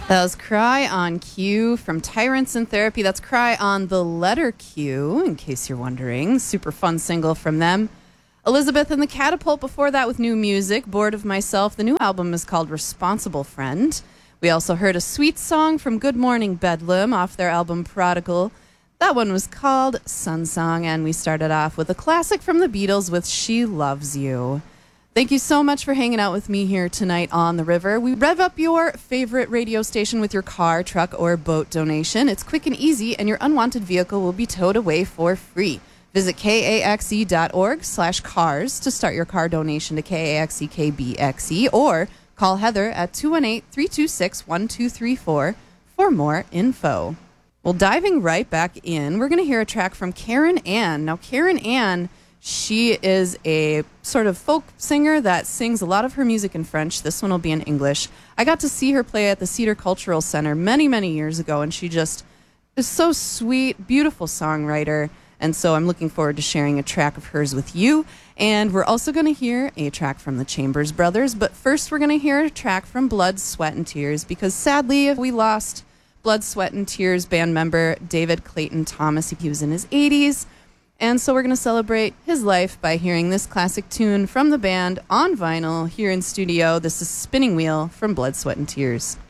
That was Cry on Q from Tyrants in Therapy. That's Cry on the letter Q, in case you're wondering. Super fun single from them. Elizabeth and the Catapult before that with new music. Bored of Myself. The new album is called Responsible Friend. We also heard a sweet song from Good Morning Bedlam off their album Prodigal. That one was called Sun Song, and we started off with a classic from the Beatles with She Loves You. Thank you so much for hanging out with me here tonight on the river. We rev up your favorite radio station with your car, truck, or boat donation. It's quick and easy, and your unwanted vehicle will be towed away for free. Visit kaxe.org/cars to start your car donation to KAXE or call Heather at 218-326-1234 for more info. Well, diving right back in, we're going to hear a track from Karen Ann. Now, Karen Ann, she is a sort of folk singer that sings a lot of her music in French. This one will be in English. I got to see her play at the Cedar Cultural Center many, many years ago, and she just is so sweet, beautiful songwriter. And so I'm looking forward to sharing a track of hers with you. And we're also going to hear a track from the Chambers Brothers. But first, we're going to hear a track from Blood, Sweat, and Tears, because sadly, we lost Blood, Sweat, and Tears band member David Clayton Thomas. He was in his 80s. And so we're going to celebrate his life by hearing this classic tune from the band on vinyl here in studio. This is Spinning Wheel from Blood, Sweat, and Tears.